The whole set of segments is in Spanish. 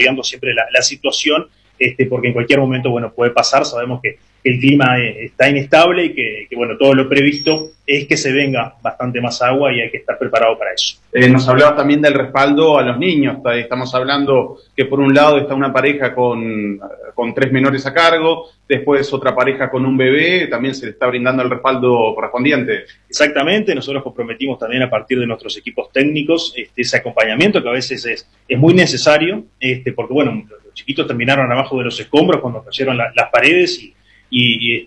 monitoreando siempre la situación, porque en cualquier momento, bueno, puede pasar. Sabemos que el clima está inestable y que, bueno, todo lo previsto es que se venga bastante más agua y hay que estar preparado para eso. Nos hablabas también del respaldo a los niños. Estamos hablando que por un lado está una pareja con 3 menores a cargo, después otra pareja con un bebé, también se le está brindando el respaldo correspondiente. Exactamente, nosotros comprometimos también a partir de nuestros equipos técnicos ese acompañamiento que a veces es muy necesario, porque bueno, los chiquitos terminaron abajo de los escombros cuando cayeron las paredes y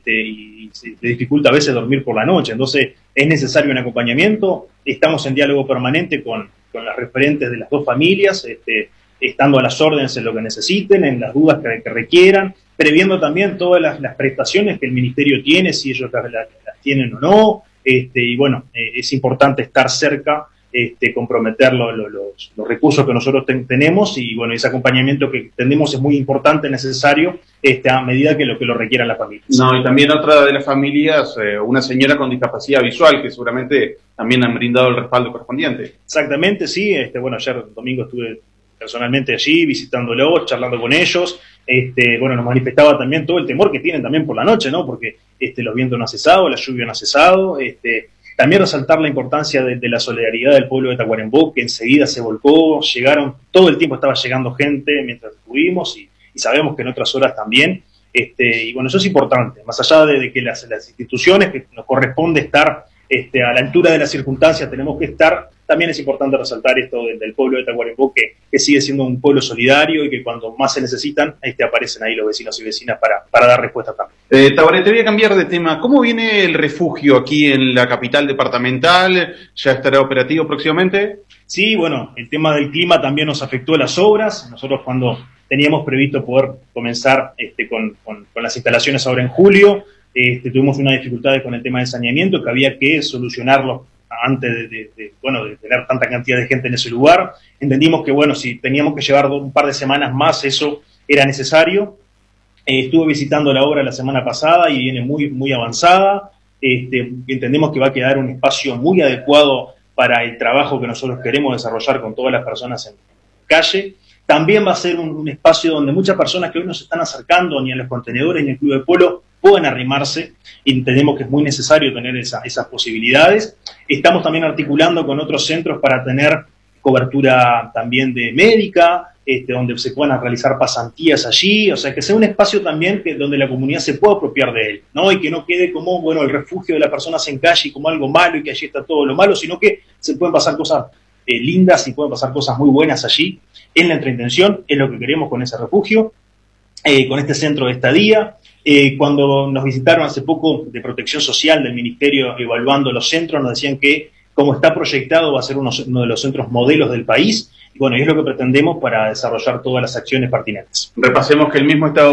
se dificulta a veces dormir por la noche. Entonces es necesario un acompañamiento. Estamos en diálogo permanente con las referentes de las dos familias, estando a las órdenes en lo que necesiten, en las dudas que requieran, previendo también todas las prestaciones que el Ministerio tiene, si ellos las tienen o no, y bueno, es importante estar cerca, comprometer los recursos que nosotros tenemos, y bueno, ese acompañamiento que tenemos es muy importante, necesario, a medida que lo requieran las familias. No, y también otra de las familias, una señora con discapacidad visual, que seguramente también han brindado el respaldo correspondiente. Exactamente, sí, bueno, ayer domingo estuve personalmente allí, visitándolos, charlando con ellos, bueno, nos manifestaba también todo el temor que tienen también por la noche, ¿no? Porque los vientos no han cesado, la lluvia no ha cesado, también resaltar la importancia de la solidaridad del pueblo de Tacuarembó, que enseguida se volcó, todo el tiempo estaba llegando gente mientras estuvimos, y sabemos que en otras horas también, y bueno, eso es importante, más allá de que las instituciones que nos corresponde estar a la altura de las circunstancias tenemos que estar, también es importante resaltar esto del pueblo de Tacuarembó, que sigue siendo un pueblo solidario y que cuando más se necesitan, aparecen ahí los vecinos y vecinas para dar respuesta también. Tabaré, te voy a cambiar de tema. ¿Cómo viene el refugio aquí en la capital departamental? ¿Ya estará operativo próximamente? Sí, bueno, el tema del clima también nos afectó las obras. Nosotros cuando teníamos previsto poder comenzar con las instalaciones ahora en julio, tuvimos unas dificultades con el tema de saneamiento que había que solucionarlo antes de tener tanta cantidad de gente en ese lugar. Entendimos que, bueno, si teníamos que llevar un par de semanas más, eso era necesario. Estuve visitando la obra la semana pasada y viene muy, muy avanzada. Entendemos que va a quedar un espacio muy adecuado para el trabajo que nosotros queremos desarrollar con todas las personas en calle. También va a ser un espacio donde muchas personas que hoy no se están acercando ni a los contenedores ni al club de polo puedan arrimarse, y entendemos que es muy necesario tener esas posibilidades. Estamos también articulando con otros centros para tener cobertura también de médica, donde se puedan realizar pasantías allí, o sea, que sea un espacio también donde la comunidad se pueda apropiar de él, ¿no? Y que no quede como, bueno, el refugio de las personas en calle como algo malo y que allí está todo lo malo, sino que se pueden pasar cosas lindas y pueden pasar cosas muy buenas allí. Es nuestra intención, es lo que queremos con ese refugio, con este centro de estadía. Cuando nos visitaron hace poco de Protección Social del Ministerio evaluando los centros, nos decían que como está proyectado va a ser uno de los centros modelos del país, y bueno, y es lo que pretendemos para desarrollar todas las acciones pertinentes. Repasemos que el mismo estará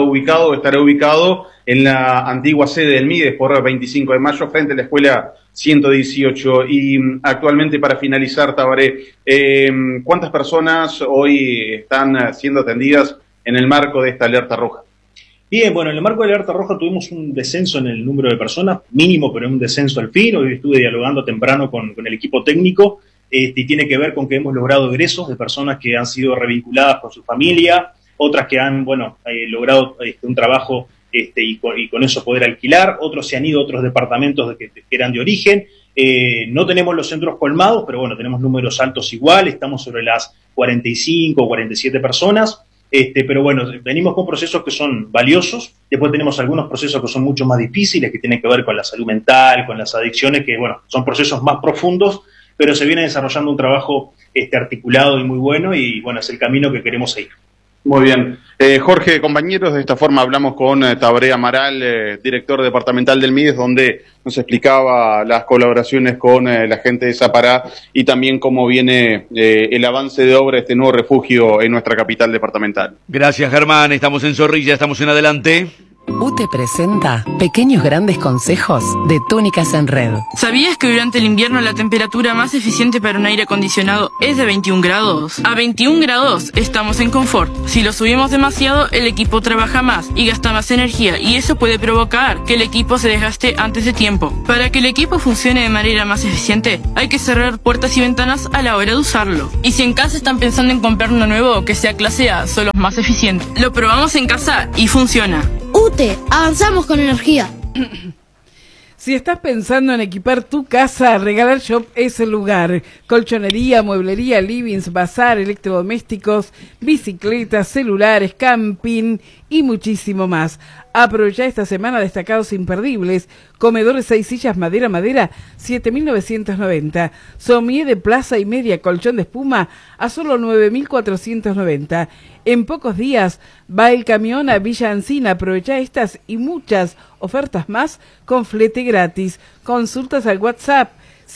ubicado en la antigua sede del MIDES por 25 de mayo frente a la escuela 118. Y actualmente, para finalizar, Tabaré, ¿cuántas personas hoy están siendo atendidas en el marco de esta alerta roja? Bien, bueno, en el marco de la alerta roja tuvimos un descenso en el número de personas, mínimo, pero un descenso al fin. Hoy estuve dialogando temprano con el equipo técnico, y tiene que ver con que hemos logrado egresos de personas que han sido revinculadas con su familia, otras que han, logrado un trabajo y con eso poder alquilar, otros se han ido a otros departamentos que eran de origen. No tenemos los centros colmados, pero bueno, tenemos números altos igual, estamos sobre las 45 o 47 personas. Pero bueno, venimos con procesos que son valiosos, después tenemos algunos procesos que son mucho más difíciles, que tienen que ver con la salud mental, con las adicciones, que bueno, son procesos más profundos, pero se viene desarrollando un trabajo articulado y muy bueno, y bueno, es el camino que queremos seguir. Muy bien. Jorge, compañeros, de esta forma hablamos con Tabaré Amaral, director departamental del MIDES, donde nos explicaba las colaboraciones con la gente de Zapará y también cómo viene el avance de obra de este nuevo refugio en nuestra capital departamental. Gracias, Germán. Estamos en Zorrilla, estamos en Adelante. UTE presenta Pequeños Grandes Consejos de Túnicas en Red. ¿Sabías que durante el invierno la temperatura más eficiente para un aire acondicionado es de 21 grados? A 21 grados estamos en confort. Si lo subimos demasiado, el equipo trabaja más y gasta más energía, y eso puede provocar que el equipo se desgaste antes de tiempo. Para que el equipo funcione de manera más eficiente, hay que cerrar puertas y ventanas a la hora de usarlo. Y si en casa están pensando en comprar uno nuevo que sea clase A, son los más eficientes. Lo probamos en casa y funciona. UTE, avanzamos con energía. Si estás pensando en equipar tu casa, Regalar Shop es el lugar. Colchonería, mueblería, livings, bazar, electrodomésticos, bicicletas, celulares, camping y muchísimo más. Aprovecha esta semana destacados imperdibles. Comedores 6 sillas madera, 7.990. Somier de plaza y media, colchón de espuma a solo 9.490. En pocos días va el camión a Villa Encina. Aprovecha estas y muchas ofertas más con flete gratis. Consultas al WhatsApp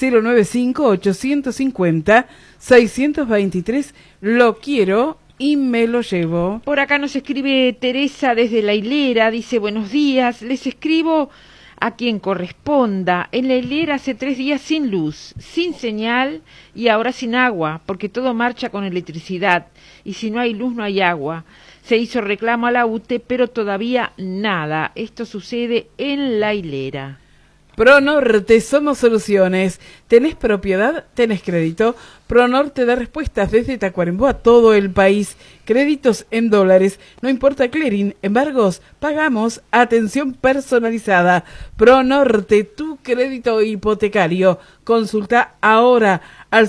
095-850-623. Lo quiero y me lo llevo. Por acá nos escribe Teresa desde La Hilera, dice: buenos días, les escribo a quien corresponda. En La Hilera hace 3 días sin luz, sin señal y ahora sin agua, porque todo marcha con electricidad, y si no hay luz no hay agua. Se hizo reclamo a la UTE, pero todavía nada. Esto sucede en La Hilera. Pronorte, somos soluciones. ¿Tenés propiedad? ¿Tenés crédito? Pronorte da respuestas desde Tacuarembó a todo el país. Créditos en dólares, no importa clearing, embargos, pagamos, atención personalizada. Pronorte, tu crédito hipotecario. Consulta ahora al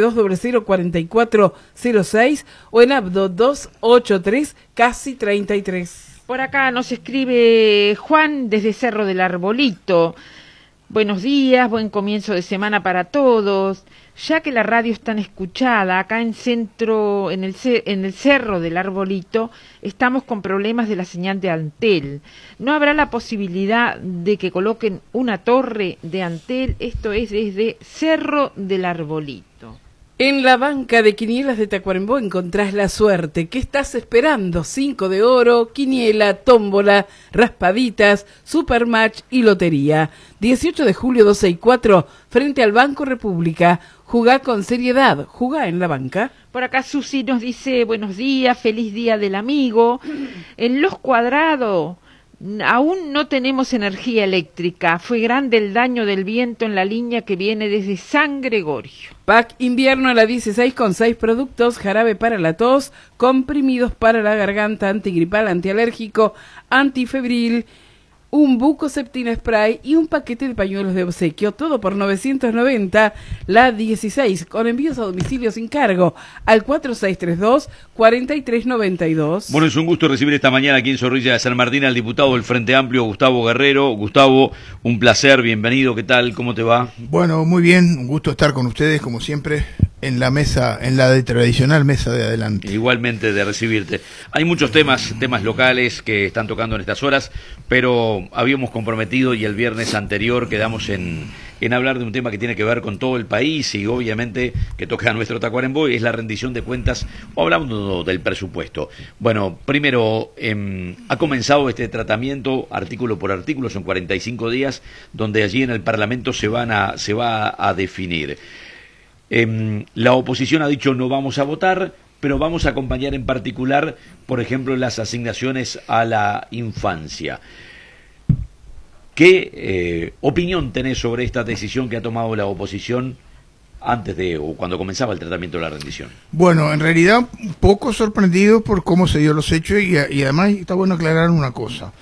092004406 o en Abdo 283 casi 33. Por acá nos escribe Juan desde Cerro del Arbolito. Buenos días, buen comienzo de semana para todos. Ya que la radio es tan escuchada, acá en el Cerro del Arbolito, estamos con problemas de la señal de Antel. ¿No habrá la posibilidad de que coloquen una torre de Antel? Esto es desde Cerro del Arbolito. En la banca de quinielas de Tacuarembó encontrás la suerte. ¿Qué estás esperando? 5 de oro, quiniela, tómbola, raspaditas, supermatch y lotería. 18 de julio 12 y 4, frente al Banco República. Jugá con seriedad, jugá en la banca. Por acá Susi nos dice: buenos días, feliz día del amigo. En Los Cuadrados aún no tenemos energía eléctrica. Fue grande el daño del viento en la línea que viene desde San Gregorio. Pack invierno a la 16 con 6 productos: jarabe para la tos, comprimidos para la garganta, antigripal, antialérgico, antifebril, un Bucoseptina spray y un paquete de pañuelos de obsequio, todo por 990, la 16, con envíos a domicilio sin cargo, al 4632-4392. Bueno, es un gusto recibir esta mañana aquí en Zorrilla de San Martín al diputado del Frente Amplio, Gustavo Guerrero. Gustavo, un placer, bienvenido, ¿qué tal? ¿Cómo te va? Bueno, muy bien, un gusto estar con ustedes, como siempre, en la mesa, en la tradicional mesa de adelante. Igualmente de recibirte. Hay muchos temas locales que están tocando en estas horas, pero habíamos comprometido y el viernes anterior quedamos en hablar de un tema que tiene que ver con todo el país y obviamente que toca a nuestro Tacuarembó, y es la rendición de cuentas, o hablando del presupuesto. Bueno, primero, ha comenzado este tratamiento artículo por artículo, son 45 días, donde allí en el Parlamento se va a definir. La oposición ha dicho no vamos a votar, pero vamos a acompañar en particular, por ejemplo, las asignaciones a la infancia. ¿Qué opinión tenés sobre esta decisión que ha tomado la oposición antes de o cuando comenzaba el tratamiento de la rendición? Bueno, en realidad un poco sorprendido por cómo se dio los hechos y además está bueno aclarar una cosa.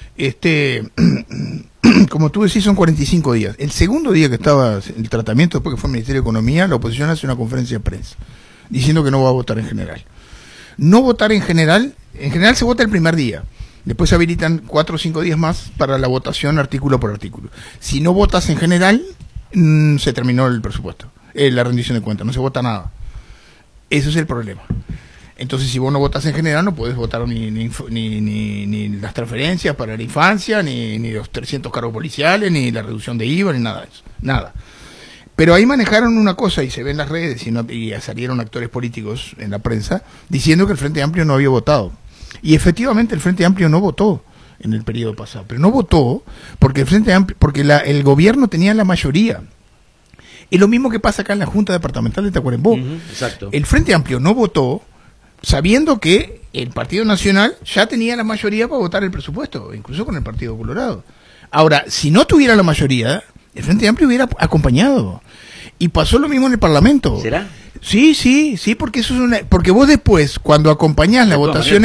Como tú decís, son 45 días. El segundo día que estaba el tratamiento, después que fue el Ministerio de Economía, la oposición hace una conferencia de prensa diciendo que no va a votar en general. No votar en general se vota el primer día. Después se habilitan 4 o 5 días más para la votación artículo por artículo. Si no votas en general, se terminó el presupuesto, la rendición de cuentas, no se vota nada. Eso es el problema. Entonces, si vos no votas en general, no podés votar ni las transferencias para la infancia, ni los 300 cargos policiales, ni la reducción de IVA, ni nada de eso. Nada. Pero ahí manejaron una cosa, y se ve en las redes, y salieron actores políticos en la prensa, diciendo que el Frente Amplio no había votado. Y efectivamente el Frente Amplio no votó. en el periodo pasado, pero no votó porque el Frente Amplio, porque el gobierno tenía la mayoría. Es lo mismo que pasa acá en la Junta Departamental de Tacuarembó. Exacto. El Frente Amplio no votó sabiendo que el Partido Nacional ya tenía la mayoría para votar el presupuesto, incluso con el Partido Colorado. Ahora, si no tuviera la mayoría, el Frente Amplio hubiera acompañado. Y pasó lo mismo en el Parlamento. ¿Será? Sí, porque eso es porque vos después, cuando acompañás la votación